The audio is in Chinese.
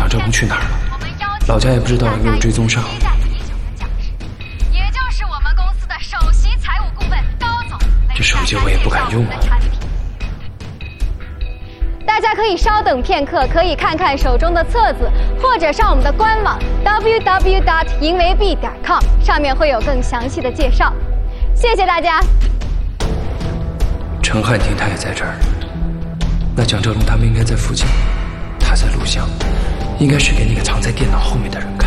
张兆龙去哪儿了？老家也不知道有没有追踪上。 也就是我们公司的首席财务顾问高总。 这手机我也不敢用啊。 大家可以稍等片刻，可以看看手中的册子，或者上我们的官网 www.银维币.com， 上面会有更详细的介绍。谢谢大家。 陈汉庭他也在这儿，那蒋兆龙他们应该在附近，他在录像，应该是给那个藏在电脑后面的人。